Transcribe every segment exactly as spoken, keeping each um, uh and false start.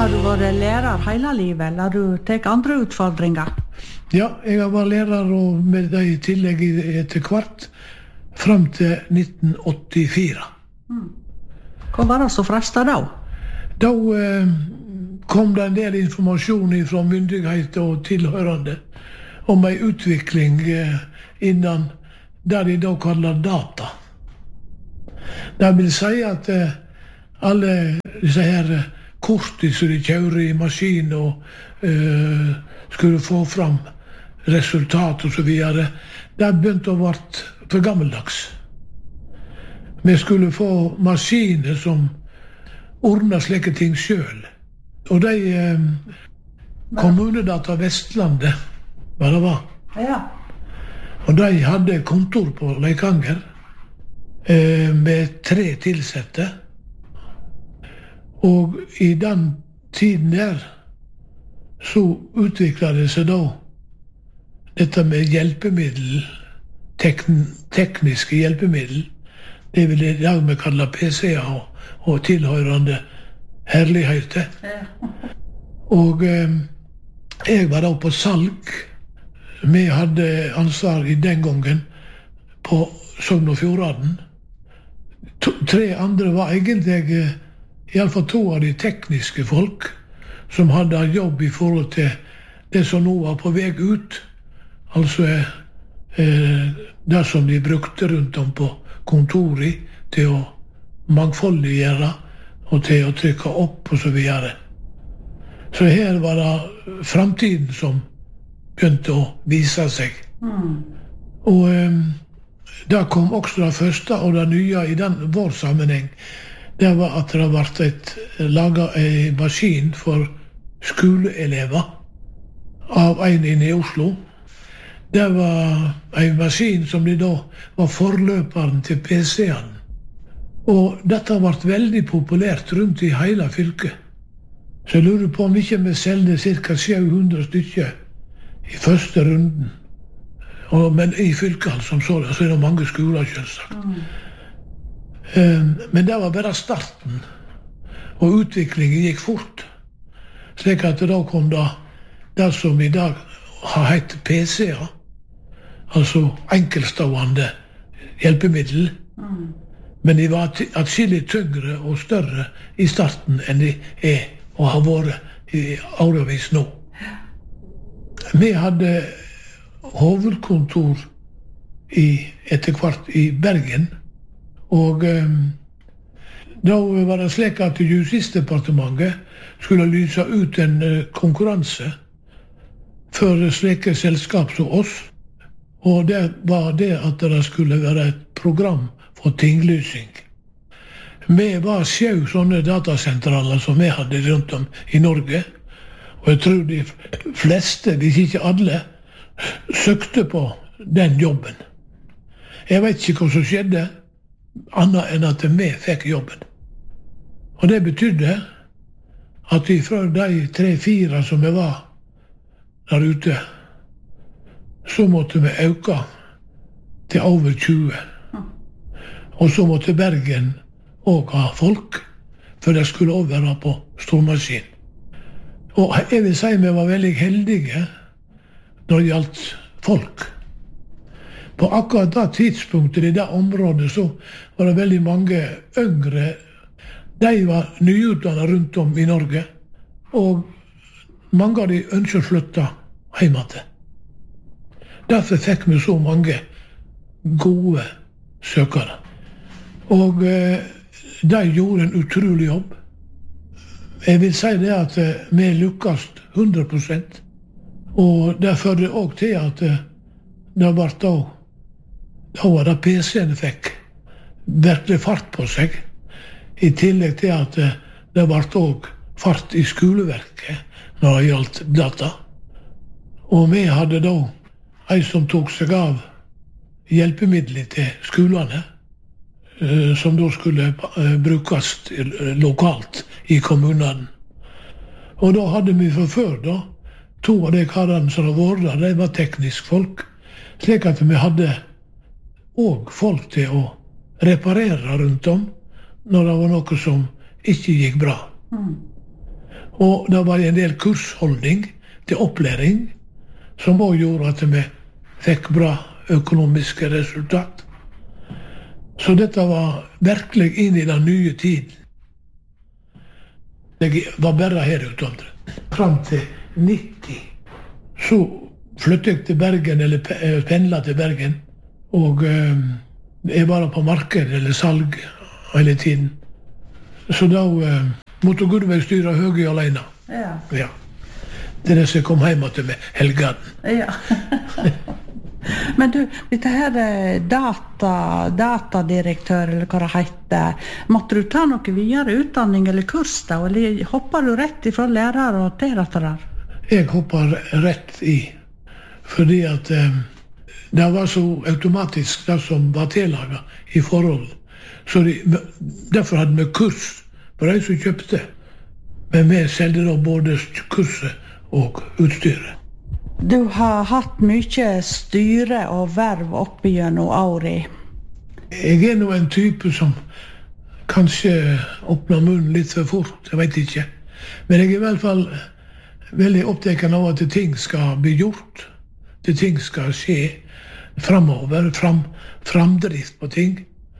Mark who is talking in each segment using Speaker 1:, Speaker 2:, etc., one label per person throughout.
Speaker 1: Har du vært lærer hele livet, eller har du tatt andre utfordringer?
Speaker 2: Ja, jeg har vært lærer, og med det i tillegg etter hvert, frem til nitten åttifire.
Speaker 1: Mm. Hva var det så fresta da?
Speaker 2: Da eh, kom det en del informasjon fra myndigheter og tilhørende om en utvikling eh, innen det de da kaller data. Det vil si at eh, alle disse her kortet som de kjører i maskin og eh, skulle få fram resultat og så videre, det begynte å være for gammeldags. Vi skulle få maskiner som ordnet slike ting selv. Og de eh, kommunedata Vestlandet, hva det var.
Speaker 1: Ja.
Speaker 2: Og de hadde kontor på Leikanger eh, med tre tilsette. Og i den tiden der så utviklet det seg da dette med hjelpemiddel, tekn, tekniske hjelpemiddel. Det vil i dag vi kalle P C-er og, og tilhørende herligheter.
Speaker 1: Ja.
Speaker 2: Og eh, jeg var da på salg. Vi hadde ansvar i den gangen på Sogn og Fjordane. To, tre andre var egentlig eh, i alle fall to av de tekniske folk som hadde jobb i forhold til det som nå var på vei ut. Altså eh, det som de brukte rundt om på kontoret til å mangfoldiggjøre og til å trykke opp og så videre. Så her var det fremtiden som begynte å vise seg.
Speaker 1: Mm.
Speaker 2: Og eh, det kom også det første og det nye i den vår sammenheng. Det var at det ble laget en maskin for skoleelever av en inne i Oslo. Det var en maskin som de da var forløperen til P C-en. Og dette ble veldig populært rundt i hele fylket. Så jeg lurer på om ikke vi selgte ca. sju hundre stykker i første runden. Og, men i fylket som så, så er det mange skoler selvsagt.
Speaker 1: Mm.
Speaker 2: Men det var bare starten, og utviklingen gikk fort. Slik at da kom det det som i dag har hett P C-er, altså enkeltstående hjelpemiddel.
Speaker 1: Mm.
Speaker 2: Men de var atskillig tyngre og større i starten enn de er og har vært i årevis nå. Vi hadde hovedkontor i, etter hvert i Bergen. Og um, da var det slik at Justisdepartementet skulle lyse ut en uh, konkurranse for slike selskap som oss. Og det var det at det skulle være et program for tinglysing. Vi var sju sånne datasentraler som vi hadde rundt om i Norge. Og jeg tror de fleste, hvis ikke alle, søkte på den jobben. Jeg vet ikke hva som skjedde, annet enn at vi fikk jobben. Og det betydde at fra de tre-fire som vi var der ute, så måtte vi øke til over tjue. Og så måtte Bergen også ha folk, for det skulle også være på stormaskin. Og jeg vil si vi var veldig heldige når det gjaldt folk. På akkurat det tidspunktet i det området så var det veldig mange yngre. De var nyutdannet rundt om i Norge, og mange av de ønsker å flytte hjemme til. Derfor fikk vi så mange gode søkere. Og eh, de gjorde en utrolig jobb. Jeg vil si det at eh, vi lykkes hundre prosent. Og det førte også til at eh, det ble da Da var det P C-en fikk virkelig fart på seg, i tillegg til at det ble også fart i skoleverket når det gjaldt data. Og vi hadde da en som tok seg av hjelpemidler til skolene, som da skulle brukes lokalt i kommunene. Og da hadde vi for før da, to av de karene som var der, de var teknisk folk, slik at vi hadde og folk til å reparere rundt om når det var noe som ikke gikk bra.
Speaker 1: Mm.
Speaker 2: Og det var en del kursholdning til opplæring, som også gjorde at vi fikk bra økonomiske resultat. Så dette var virkelig inn i den nye tiden. Jeg var bare her utover. Fram til nitti så flyttet jeg til Bergen, eller pendlet til Bergen, og øh, jeg var på marked eller salg hele tiden. Så da øh, måtte Gudveig styre Høgøy alene.
Speaker 1: Ja.
Speaker 2: Ja. Det er det som jeg kom hjem til med helgen.
Speaker 1: Ja. Men du, dette her data, datadirektør, eller hva det heter, måtte du ta noe videre utdanning eller kurs da, eller hopper du rett ifra lærer og til dette der?
Speaker 2: Jeg hopper rett i, fordi at eh, det var så automatisk det som var tillaget i forhold. Så de, derfor hadde vi kurs på de som kjøpte, men vi selgte da både kurset og utstyret.
Speaker 1: Du har hatt mye styre og verv oppe gjennom året.
Speaker 2: Jeg er nå en type som kanskje åpner munnen litt for fort, jeg vet ikke. Men jeg er i hvert fall veldig opptatt av at ting skal bli gjort. At ting skal skje fremover, fram, framdrift på ting.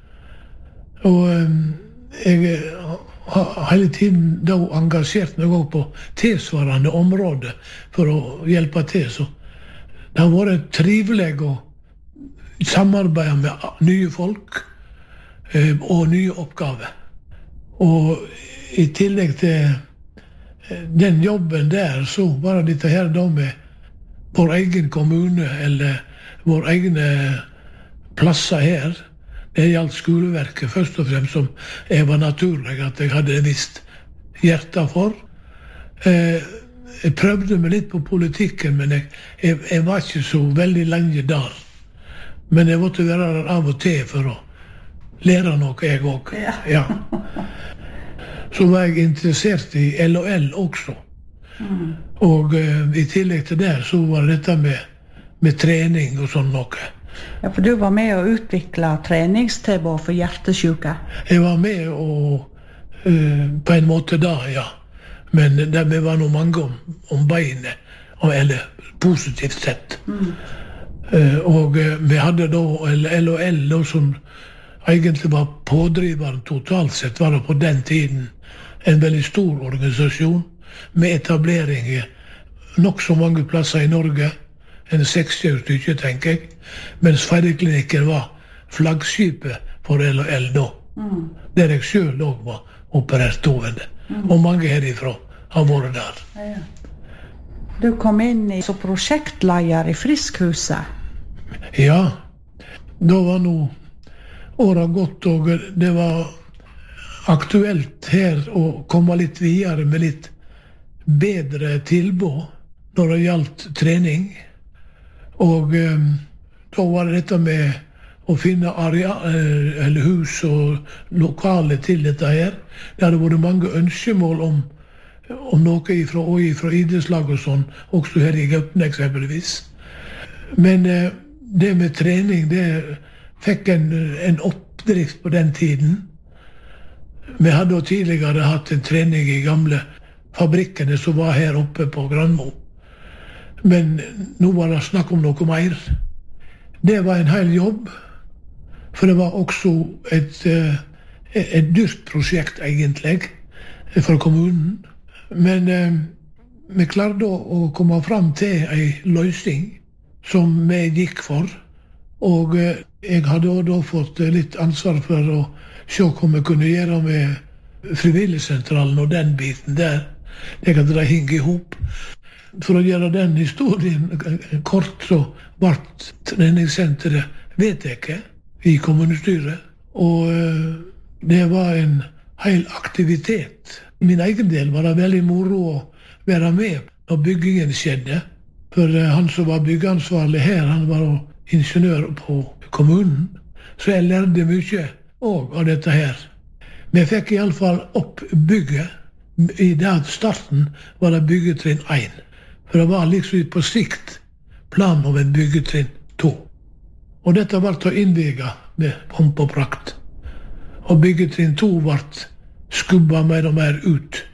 Speaker 2: Og um, jeg har hele tiden da engasjert meg også på tilsvarende områder for å hjelpe til. Så det har vært trivelig å samarbeide med nye folk eh, og nye oppgaver. Og i tillegg til den jobben der, så var det dette her da med vår egen kommune, eller vår egne plasser her. Det gjaldt skoleverket først og fremst, som jeg var naturlig at jeg hadde visst hjertet for. Eh, jeg prøvde meg litt på politikken, men jeg, jeg, jeg var ikke så veldig lenge der. Men jeg måtte være der av og til for å lære noe, jeg også.
Speaker 1: Ja.
Speaker 2: Ja. Så var jeg interessert i L og L også. Mm. Og eh, i tillegg til det så var dette med, med trening og sånn noe.
Speaker 1: Ja, for du var med å utvikle treningstilbud for hjertesyke.
Speaker 2: Jeg var med og, uh, på en måte da, ja. Men det var noe mange om, om beinet, eller positivt sett. Mm. Uh, og uh, vi hadde da L og L, da, som egentlig var pådriveren totalt sett, var det på den tiden en veldig stor organisasjon med etablering i nok så mange plasser i Norge. En sekstjue stykker, tenker jeg. Mens Feideklinikken var flaggskipet for L og L da. Mm. Der jeg selv også var operert over det. Mm. Og mange herifra har vært der.
Speaker 1: Ja. Du kom inn i, som prosjektleder i Friskhuset.
Speaker 2: Ja. Da var nå året gått, og det var aktuelt her å komme litt videre med litt bedre tilbud når det gjaldt trening. Og um, da var det dette med å finne areal, eller hus og lokale til dette her. Det hadde vært mange ønskemål om, om noe ifra, og ifra idrettslag og sånn, også her i Gaupne eksempelvis. Men uh, det med trening, det fikk en, en oppdrift på den tiden. Vi hadde jo tidligere hatt en trening i gamle fabrikkene som var her oppe på Granmo. Men nå var det snakk om noe mer. Det var en hel jobb, for det var også et, et dyrt prosjekt egentlig for kommunen. Men eh, vi klarte å komme fram til en løsning som vi gikk for. Og eh, jeg hadde da fått litt ansvar for å se hva vi kunne gjøre med frivilligsentralen og den biten der. Det kan det henge i hop. For å gjøre den historien kort, så ble treningssenteret vedtatt i kommunestyret. Og det var en hel aktivitet. Min egen del var det veldig moro å være med når byggingen skjedde. For han som var byggeansvarlig her, han var ingeniør på kommunen. Så jeg lærte mye også av dette her. Vi fikk i alle fall opp bygget. I den starten var det byggetrinn én. For det var liksom på sikt plan om en byggetrinn to. Og dette ble å innvige med pomp og prakt. Og byggetrinn to ble skubba mer og mer ut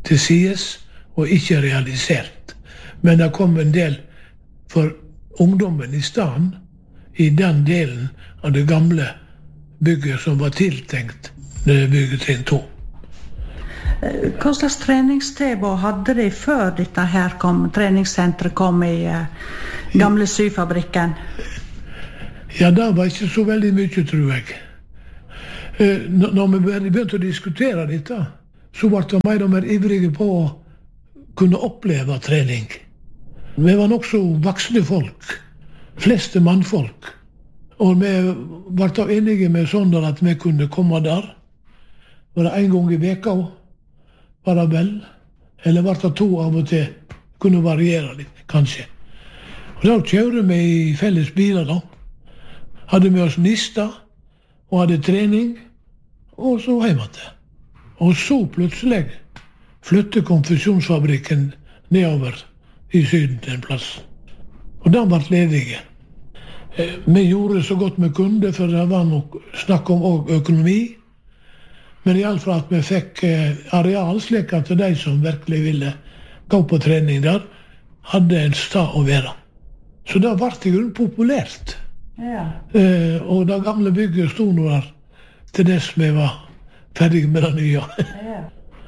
Speaker 2: til sides og ikke realisert. Men det kom en del for ungdommen i staden, i den delen av det gamle bygget som var tiltenkt det bygget trinn to.
Speaker 1: Hva slags treningstilbud hadde de før dette her kom, treningssenteret kom i eh, gamle syfabrikken?
Speaker 2: Ja, det var ikke så veldig mye, tror jeg. Eh, når vi begynte å diskutere dette, så ble vi mer og mer ivrige på å kunne oppleve trening. Vi var nok så voksne folk, fleste mannfolk, og vi ble enige med sånn at vi kunne komme der. Var det en gang i veka, var det vel, eller var det to av og til, kunne variere litt, kanskje. Og da kjører vi i felles biler da, hadde med oss nista, og hadde trening, og så hjemme til. Og så plutselig flyttet konfusjonsfabrikken nedover i syden til en plass. Og den ble ledige. Vi gjorde så godt vi kunne, for det var nok snakk om også økonomi, men i alle fall at vi fikk areal slik at de som virkelig ville gå på trening der, hadde en stad å være. Så det ble i grunnen populært.
Speaker 1: Ja.
Speaker 2: Eh, og det gamle bygget stod nå der til dess vi var ferdige med det nye.
Speaker 1: Ja.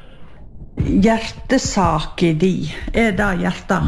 Speaker 1: Hjertesak i de, er det hjertet?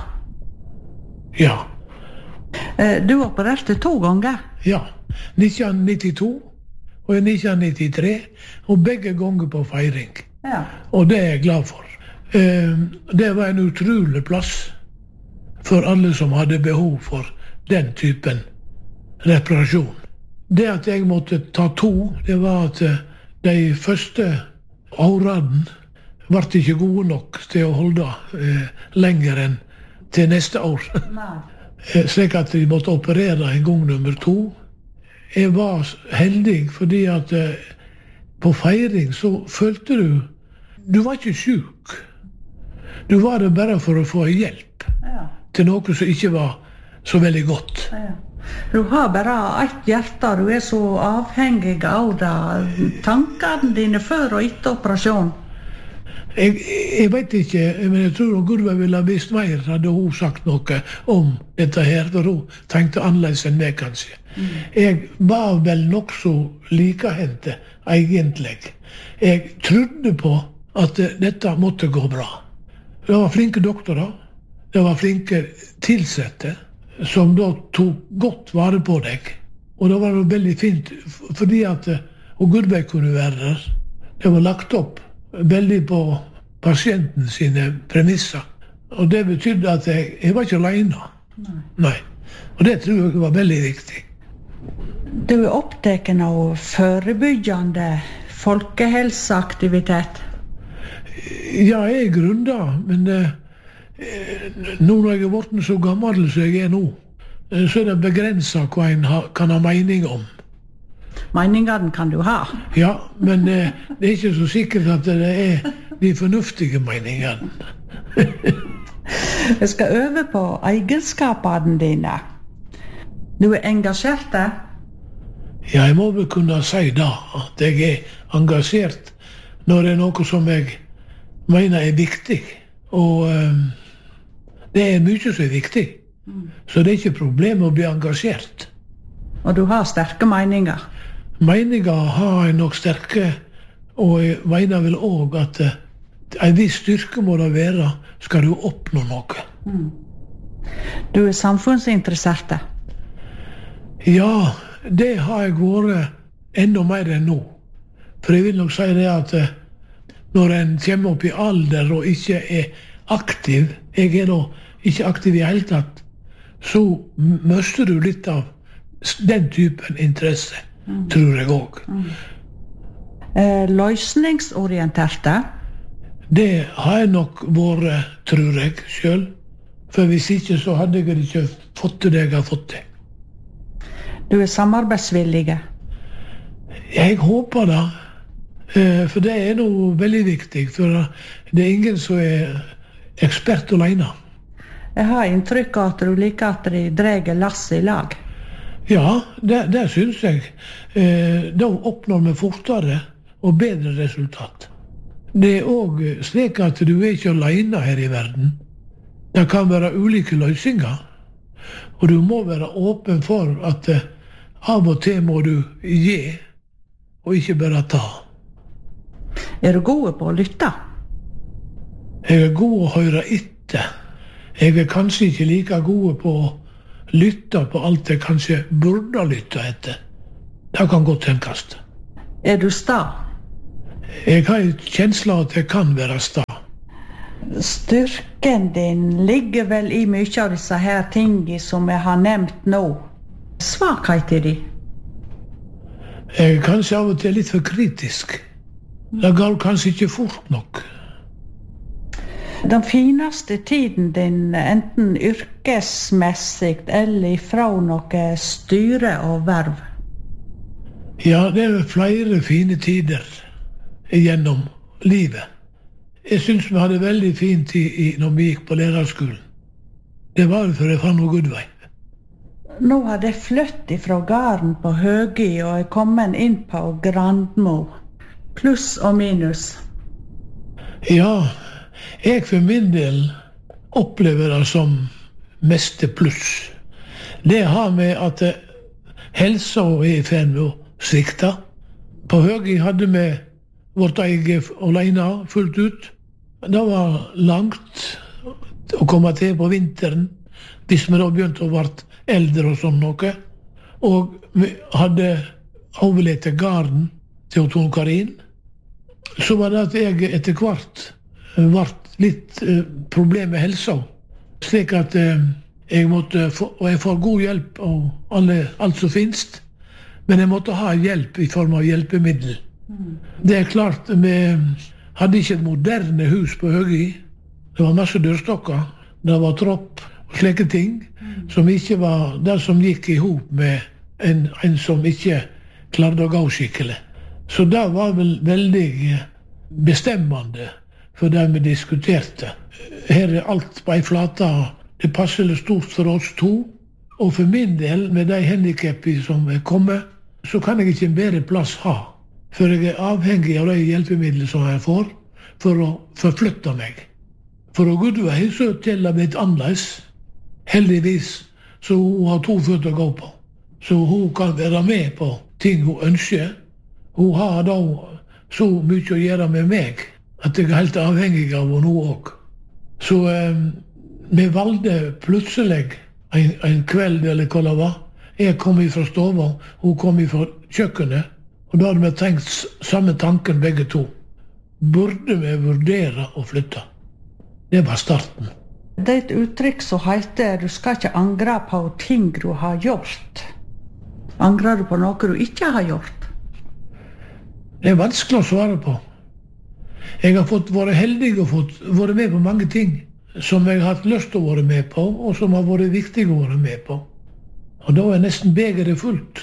Speaker 2: Ja.
Speaker 1: Eh, du opererte to ganger?
Speaker 2: Ja. nitten nittito og i nitten nittitre, og begge ganger på feiring.
Speaker 1: Ja.
Speaker 2: Og det er jeg glad for. Eh, det var en utrolig plass for alle som hadde behov for den typen reparasjon. Det at jeg måtte ta to, det var at de første årene ble ikke gode nok til å holde eh, lenger enn til neste år.
Speaker 1: Nei.
Speaker 2: Slik at de måtte operere en gang nummer to. Jeg var heldig fordi at eh, på feiring så følte du du var ikke syk. Du var det bare for å få hjelp
Speaker 1: Ja.
Speaker 2: til noe som ikke var så veldig godt.
Speaker 1: Ja. Du har bare ett hjerte, du er så avhengig av det. Tankene dine før og etter operasjon.
Speaker 2: Jeg, jeg vet ikke, men jeg tror hun Gudve ville ha visst mer, hadde hun sagt noe om dette her, for hun tenkte annerledes enn meg, kanskje. Mm. Jeg var vel nok så likehendte, egentlig. Jeg trodde på at dette måtte gå bra. Det var flinke doktorer, det var flinke tilsette, som da tok godt vare på deg. Og det var jo veldig fint, fordi at hun Gudve kunne være der. Det var lagt opp veldig på pasienten sine premisser. Og det betydde at jeg, jeg var ikke alene. Nei. Nei. Og det tror jeg var veldig viktig.
Speaker 1: Du er opptatt av forebyggende folkehelseaktivitet?
Speaker 2: Ja, jeg er grunner, men eh, nå når jeg er blitt så gammel som jeg er nå, eh, så er det begrenset hva en ha, kan ha mening om.
Speaker 1: Meningene kan du ha.
Speaker 2: Ja, men eh, det er ikke så sikkert at det er de fornuftige meningene.
Speaker 1: Jeg skal øve på egenskapene dine. Du er engasjert?
Speaker 2: Ja, jeg må vel kunne si da at jeg er engasjert når det er noe som jeg mener er viktig. Og um, det er mye som er viktig. Mm. Så det er ikke problem å bli engasjert.
Speaker 1: Og du har sterke meninger?
Speaker 2: Meninger har jeg nok sterke, og jeg mener vel også at uh, en viss styrke må det være, skal du oppnå noe.
Speaker 1: Mm. Du er samfunnsinteressert?
Speaker 2: Ja, det har jeg vært enda mer enn nå. For jeg vil nok si det at uh, når en kommer opp i alder og ikke er aktiv, jeg er da ikke aktiv i hele tatt, så mister du litt av den typen interesse, mm. tror jeg også. Mm.
Speaker 1: Eh, løsningsorienterte?
Speaker 2: Det har jeg nok vært, tror jeg, selv. For hvis ikke, så hadde jeg ikke fått det jeg har fått det.
Speaker 1: Du er samarbeidsvillige?
Speaker 2: Jeg håper det. For det er noe veldig viktig, for det er ingen som er ekspert alene.
Speaker 1: Jeg har inntrykk av at du liker at de drar lasset i lag.
Speaker 2: Ja, det, det synes jeg. Da oppnår vi fortere og bedre resultat. Det er også slik at du er ikke alene her i verden. Det kan være ulike løsninger, og du må være åpen for at eh, av og til må du gi, og ikke bare ta.
Speaker 1: Er du god på å lytte?
Speaker 2: Jeg er god å høre etter. Jeg er kanskje ikke like god på å lytte på alt jeg kanskje burde lytte etter. Det kan godt tenkes.
Speaker 1: Er du sta?
Speaker 2: Jeg har en kjensle av at jeg kan være sta.
Speaker 1: Styrken din ligger vel i mye av disse her tingene som jeg har nevnt nå. Svakheter de?
Speaker 2: Jeg er kanskje av og til litt for kritisk. Det går kanskje ikke fort nok.
Speaker 1: Den fineste tiden din, enten yrkesmessig eller ifra noe styre og verv?
Speaker 2: Ja, det er flere fine tider gjennom livet. Jeg synes vi hadde veldig fin tid i, når vi gikk på lærerskolen. Det var det for jeg fant noe god vei.
Speaker 1: Nå har jeg flyttet fra gården på Høgi og er kommet inn på Grandmo. Pluss og minus.
Speaker 2: Ja, jeg for min del opplever det som meste pluss. Det har med at helsa er i ferd med å svikte. På Høgi hadde vi vårt eget alene fullt ut. Det var langt å komme til på vinteren, hvis vi da begynte å være eldre og sånn noe. Og vi hadde overlevd gården til Tone Karin. Så var det at jeg etter hvert ble litt eh, problem med helsa. Slik at eh, jeg måtte få, og jeg får god hjelp av alle, alt som finnes, men jeg måtte ha hjelp i form av hjelpemiddel. Mm. Det er klart, vi hadde ikke et moderne hus på Høgi. Det var masse dørstokker, det var tropp og slike ting, mm. som ikke var det som gikk i hop med en, en som ikke klarte å gå skikkelig. Så det var vel veldig bestemmende for det vi diskuterte. Her er alt på en flate. Det passer stort for oss to. Og for min del, med de handicapene som er kommet, så kan jeg ikke en bedre plass ha. For jeg er avhengig av de hjelpemidlene som jeg får, for å forflytte meg. For å Gudvei så til det blitt annerledes. Heldigvis så hun har to føtter å gå på. Så hun kan være med på ting hun ønsker. Hun har da så mye å gjøre med meg, at jeg er helt avhengig av henne òg. Så eh, vi valgte plutselig en, en kveld, eller hva det var. Jeg kom fra stova, hun kom fra kjøkkenet, og da hadde vi tenkt samme tanken begge to. Burde vi vurdere å flytte? Det var starten.
Speaker 1: Det er et uttrykk som heter du skal ikke angre på ting du har gjort. Angrer du på noe du ikke har gjort? Det er vanskelig å svare på. Jeg har fått vært heldig og fått vært med på mange ting som jeg har hatt lyst til å være med på, og som har vært viktig å være med på. Og da er nesten begeret fullt.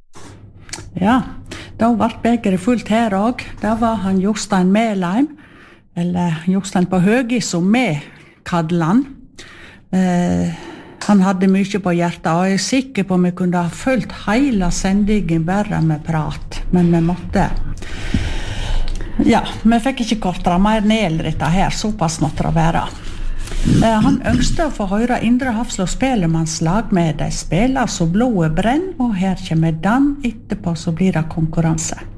Speaker 1: Ja, da ble begeret fullt her også. Da var han Jostein Melheim, eller Jostein på Høgi, som vi kaller han. Eh, han hadde mye på hjertet, og jeg er sikker på om vi kunne ha fulgt hele sendingen bare med prat, men vi måtte. Ja, vi fikk ikke kortere mer ned dette her, såpass måtte det være. Eh, han ønsket å få høre Indre Hafslå Spellemannslag med de spiller så blodet brenn, og her kommer den etterpå så blir det konkurranse.